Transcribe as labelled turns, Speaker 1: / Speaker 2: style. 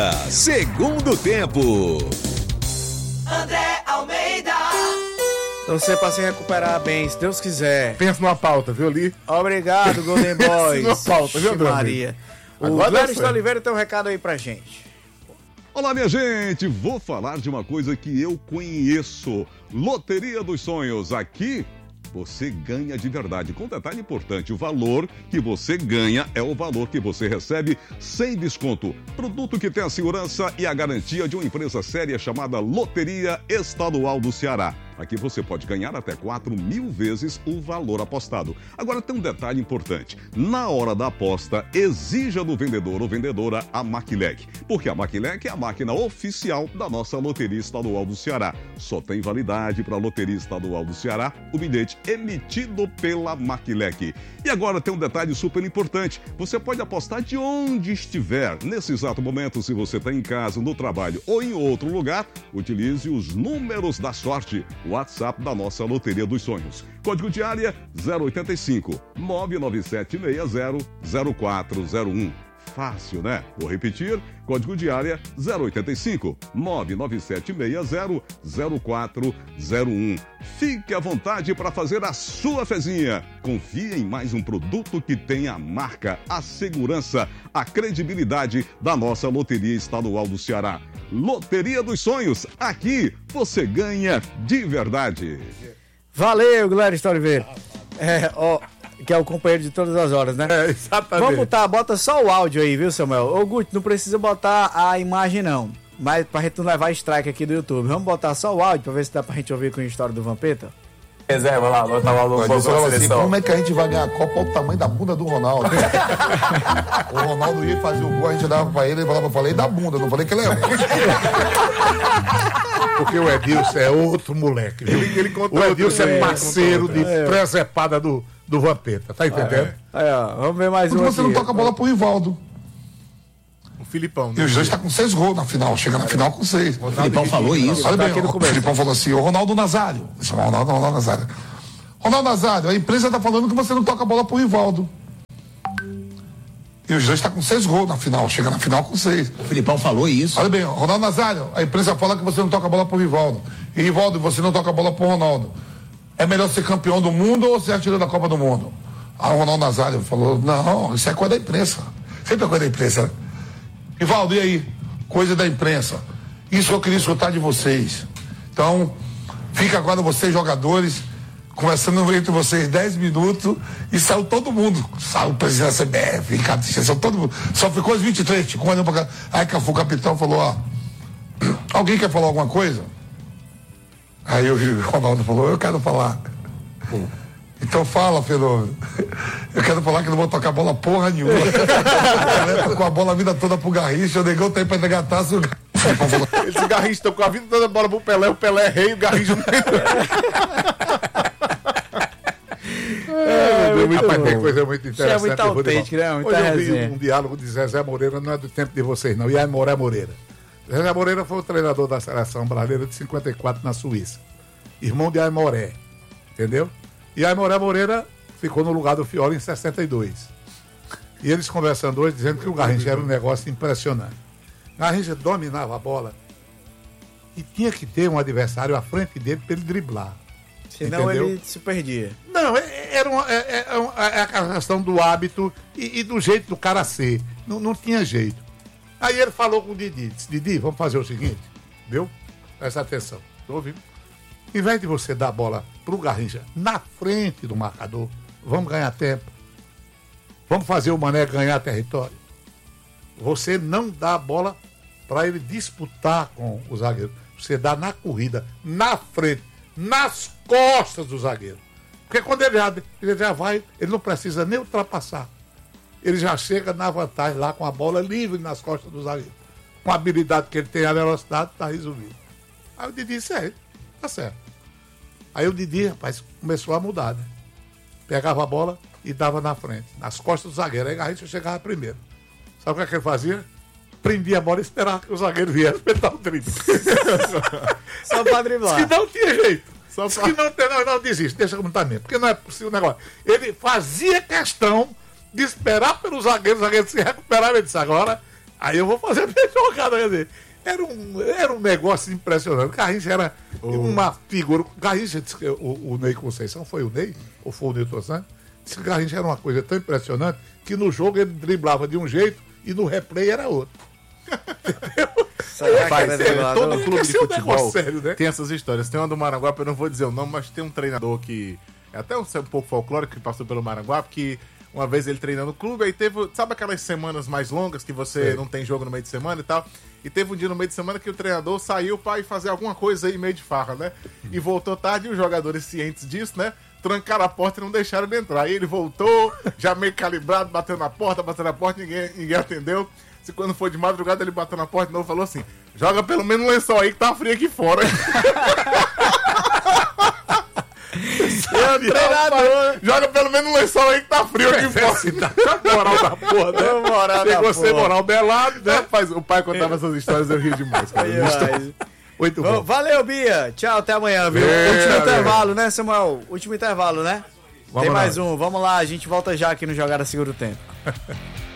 Speaker 1: Segundo tempo.
Speaker 2: André Almeida.
Speaker 3: Torcer pra se recuperar bem, se Deus quiser.
Speaker 4: Pensa numa pauta, viu, ali?
Speaker 3: Obrigado, Golden Boys.
Speaker 4: Numa pauta, viu, André?
Speaker 3: Maria. O
Speaker 4: Agora
Speaker 3: Gladys Oliveira tem um recado aí pra gente.
Speaker 5: Olá, minha gente, vou falar de uma coisa que eu conheço. Loteria dos Sonhos. Aqui você ganha de verdade. Com detalhe importante, o valor que você ganha é o valor que você recebe sem desconto. Produto que tem a segurança e a garantia de uma empresa séria chamada Loteria Estadual do Ceará. Aqui você pode ganhar até 4.000 vezes o valor apostado. Agora tem um detalhe importante. Na hora da aposta, exija do vendedor ou vendedora a Maquilec. Porque a Maquilec é a máquina oficial da nossa Loteria Estadual do Ceará. Só tem validade para a Loteria Estadual do Ceará o bilhete emitido pela Maquilec. E agora tem um detalhe super importante. Você pode apostar de onde estiver. Nesse exato momento, se você está em casa, no trabalho ou em outro lugar, utilize os números da sorte. WhatsApp da nossa Loteria dos Sonhos. Código de área 085 99760 0401. Fácil, né? Vou repetir. Código de área 085 99760 0401. Fique à vontade para fazer a sua fezinha. Confie em mais um produto que tem a marca, a segurança, a credibilidade da nossa Loteria Estadual do Ceará. Loteria dos Sonhos. Aqui você ganha de verdade.
Speaker 3: Valeu, Gladys Oliveira. Que é o companheiro de todas as horas, né?
Speaker 4: Exatamente.
Speaker 3: Vamos botar, bota só o áudio aí, viu, Samuel? Ô, Guti, não precisa botar a imagem, não. Mas pra gente não levar strike aqui do YouTube. Vamos botar só o áudio pra ver se dá pra gente ouvir com a história do Vampeta?
Speaker 6: Reserva lá, botar lá no
Speaker 7: assim, como é que a gente vai ganhar a Copa? Olha o tamanho da bunda do Ronaldo. O Ronaldo ia fazer o gol, a gente dava pra ele e falava, eu falei da bunda, não falei que ele é.
Speaker 4: Porque o Edilson é outro moleque, viu? O Edilson é parceiro de presepada do Vampeta, tá entendendo?
Speaker 3: Aí, ó, vamos ver mais
Speaker 7: Porque
Speaker 3: um
Speaker 7: você
Speaker 3: aqui.
Speaker 7: não toca a bola pro Rivaldo.
Speaker 4: O Filipão,
Speaker 7: E
Speaker 4: né?
Speaker 7: os dois tá com 6 gols na final, chega na final com 6.
Speaker 6: O Filipão falou isso.
Speaker 7: Olha bem,
Speaker 3: aqui no
Speaker 7: o
Speaker 3: começo.
Speaker 7: Filipão falou assim, o Ronaldo Nazário. Ronaldo Nazário. Ronaldo Nazário, a imprensa tá falando que você não toca a bola pro Rivaldo. E os dois tá com 6 gols na final, chega na final com 6.
Speaker 6: O Filipão falou isso.
Speaker 7: Olha bem, Ronaldo Nazário, a imprensa fala que você não toca a bola pro Rivaldo. E Rivaldo, você não toca a bola pro Ronaldo. É melhor ser campeão do mundo ou ser artilheiro da Copa do Mundo? Aí o Ronaldo Nazário falou, não, isso é coisa da imprensa. Sempre é coisa da imprensa, né? Rivaldo, e aí? Coisa da imprensa. Isso eu queria escutar de vocês. Então, fica agora vocês, jogadores, conversando entre vocês 10 minutos e saiu todo mundo. Saiu o presidente da CBF, Ricardo Teixeira, saiu todo mundo. Só ficou os 23, ficou olhando pra cá. Aí o capitão falou, ó, alguém quer falar alguma coisa? Aí o Ronaldo falou, eu quero falar. Então fala, Fenômeno. Eu quero falar que não vou tocar bola porra nenhuma. Com a bola a vida toda pro Garrincha, o negão tá aí pra entregar a taça.
Speaker 4: Esse Garrincha tá com a vida toda bola pro Pelé, o Pelé é rei, o Garrincha não tem. Rapaz, tem coisa muito interessante.
Speaker 3: Isso é muito autêntico, né? Muita
Speaker 4: Hoje eu vi
Speaker 3: resenha.
Speaker 4: um diálogo de Zezé Moreira, não é do tempo de vocês, não. Aimoré Moreira. Zezé Moreira foi o treinador da seleção brasileira de 54 na Suíça. Irmão de Aimoré. Entendeu? E Aimoré Moreira ficou no lugar do Fiore em 62. E eles conversando hoje, dizendo que o Garrincha era um negócio impressionante. Garrincha dominava a bola e tinha que ter um adversário à frente dele para ele driblar.
Speaker 3: Senão
Speaker 4: entendeu?
Speaker 3: ele se perdia.
Speaker 4: Não, é a questão do hábito e do jeito do cara ser. Não tinha jeito. Aí ele falou com o Didi, disse, Didi, vamos fazer o seguinte, viu? Presta atenção, tô ouvindo? Em vez de você dar a bola pro Garrincha na frente do marcador, vamos ganhar tempo. Vamos fazer o Mané ganhar território. Você não dá a bola para ele disputar com o zagueiro. Você dá na corrida, na frente, nas costas do zagueiro. Porque quando ele já vai, ele não precisa nem ultrapassar. Ele já chega na vantagem lá com a bola livre nas costas do zagueiro. Com a habilidade que ele tem, a velocidade, tá resolvido. Aí o Didi disse, tá certo. Aí o Didi, rapaz, começou a mudar, né? Pegava a bola e dava na frente, nas costas do zagueiro. Aí a gente chegava primeiro. Sabe o que ele fazia? Prendia a bola e esperava que o zagueiro viesse espetar o drible.
Speaker 3: Só pra driblar.
Speaker 4: Se não tinha jeito. Se não desiste, deixa como tá mesmo. Porque não é possível o negócio. Ele fazia questão de esperar pelo zagueiro, o zagueiro se recuperava e disse, agora Aí eu vou fazer a minha jogada, quer dizer, era um negócio impressionante. O Garrincha era uma figura. O Garrincha, disse que o Ney Conceição, foi o Ney? Ou foi o Nilton Santos? Disse que o Garrincha era uma coisa tão impressionante que no jogo ele driblava de um jeito e no replay era outro.
Speaker 1: Todo clube de futebol
Speaker 4: sério, né?
Speaker 1: tem essas histórias. Tem uma do Maranguape, eu não vou dizer o nome, mas tem um treinador que é até um pouco folclórico que passou pelo Maranguape, que uma vez ele treinou no clube, aí teve, sabe aquelas semanas mais longas que você não tem jogo no meio de semana e tal? E teve um dia no meio de semana que o treinador saiu pra ir fazer alguma coisa aí meio de farra, né? E voltou tarde e os jogadores cientes disso, né? Trancaram a porta e não deixaram ele entrar. Aí ele voltou, já meio calibrado, bateu na porta, ninguém atendeu. Se quando foi de madrugada ele bateu na porta de novo e falou assim: joga pelo menos um lençol aí que tá frio aqui fora. Treinador, joga pelo menos um lençol aí que tá frio aqui fora.
Speaker 4: Moral da porra, né?
Speaker 3: Moral
Speaker 4: Chegou
Speaker 3: da
Speaker 4: a ser
Speaker 3: porra.
Speaker 4: moral belado, né?
Speaker 1: Rapaz, o pai contava essas histórias, eu rio demais, cara.
Speaker 4: Muito bom.
Speaker 3: Valeu, Bia. Tchau, até amanhã, viu?
Speaker 4: Valeu.
Speaker 3: Último intervalo, né, Samuel? Último intervalo, né?
Speaker 4: Vamos
Speaker 3: Tem
Speaker 4: lá.
Speaker 3: mais um. Vamos lá, a gente volta já aqui no Jogada Segundo Tempo.